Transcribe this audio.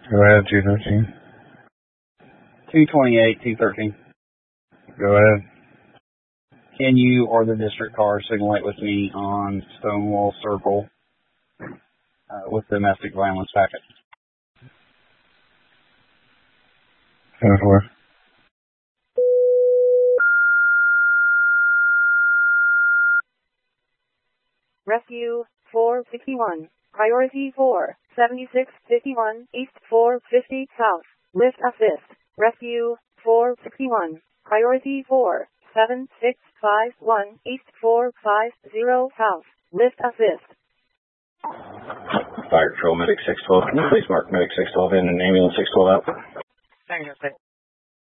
Go ahead, 213. 228, 213. Go ahead. Can you or the district car signal it with me on Stonewall Circle with domestic violence packet? 10-4. Rescue 461. Priority 4. 7651 East 450 South. Lift assist. Rescue 461. Priority 4. 7651 East 450 South. Lift assist. Fire Patrol Medic 612. Can you please mark Medic 612 in and Ambulance 612 out? Hang on a second.